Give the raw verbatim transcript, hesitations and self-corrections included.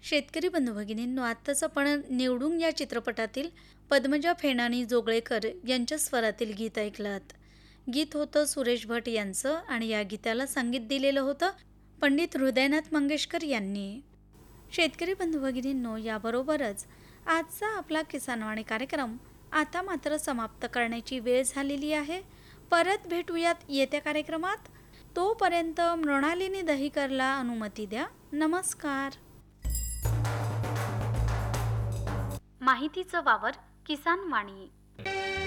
शेतकरी बंधू भगिनींनो, आत्ताच आपण निवडून या चित्रपटातील पद्मजा फेणानी जोगळेकर यांच्या स्वरातील गीत ऐकलात. गीत होतं सुरेश भट यांचं आणि या गीताला संगीत दिलेलं होतं पंडित हृदयनाथ मंगेशकर यांनी. शेतकरी बंधू भगिनींनो, याबरोबरच आजचा आपला किसानवाणी कार्यक्रम आता मात्र समाप्त करण्याची वेळ झालेली आहे. परत भेटूयात येत्या कार्यक्रमात. तोपर्यंत मृणालिनी दहिकरला अनुमती द्या. नमस्कार. माहितीचं वावर किसान वाणी.